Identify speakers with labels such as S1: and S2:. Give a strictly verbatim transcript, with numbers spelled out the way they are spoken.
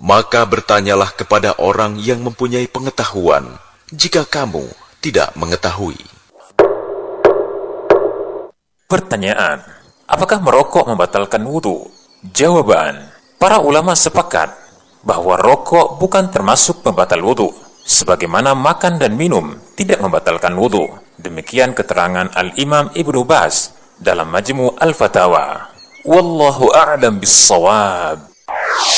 S1: Maka bertanyalah kepada orang yang mempunyai pengetahuan, jika kamu tidak mengetahui.
S2: Pertanyaan: apakah merokok membatalkan wudu? Jawaban: para ulama sepakat bahwa rokok bukan termasuk pembatal wudu, sebagaimana makan dan minum tidak membatalkan wudu. Demikian keterangan Al-Imam Ibnu Baz dalam Majmu' Al-Fatawa. Wallahu a'lam bis-shawab.